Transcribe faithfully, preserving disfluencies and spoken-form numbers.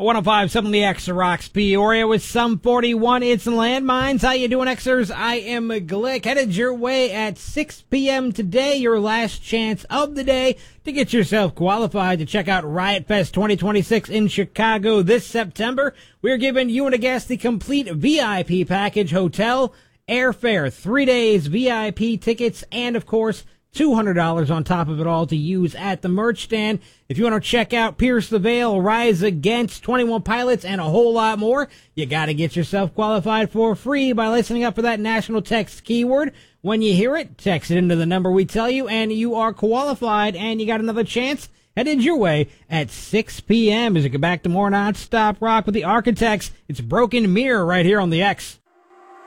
one oh five point seven The X rocks Peoria with some forty-one. It's Landmines. How you doing, Xers? I am Glick. Headed your way at six p.m. today, your last chance of the day to get yourself qualified to check out Riot Fest twenty twenty-six in Chicago this September. We're giving you and a guest the complete V I P package, hotel, airfare, three days, V I P tickets, and, of course, two hundred dollars on top of it all to use at the merch stand. If you want to check out Pierce the Veil, Rise Against, twenty-one Pilots, and a whole lot more, you got to get yourself qualified for free by listening up for that national text keyword. When you hear it, text it into the number we tell you, and you are qualified, and you got another chance headed your way at six p.m. as we get back to more non-stop rock with the Architects. It's Broken Mirror right here on the X.